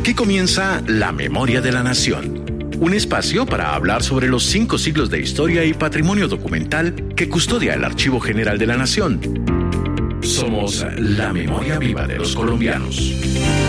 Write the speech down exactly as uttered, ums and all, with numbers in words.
Aquí comienza La Memoria de la Nación, un espacio para hablar sobre los cinco siglos de historia y patrimonio documental que custodia el Archivo General de la Nación. Somos la memoria viva de los colombianos.